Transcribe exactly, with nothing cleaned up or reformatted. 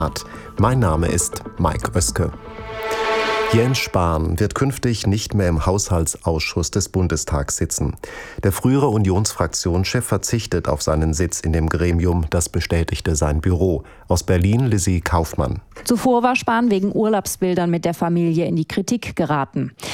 Mein Name ist Mike Oeske. Jens Spahn wird künftig nicht mehr im Haushaltsausschuss des Bundestags sitzen. Der frühere Unionsfraktionschef verzichtet auf seinen Sitz in dem Gremium, das bestätigte sein Büro. Aus Berlin Lizzie Kaufmann. Zuvor war Spahn wegen Urlaubsbildern mit der Familie in die Kritik geraten.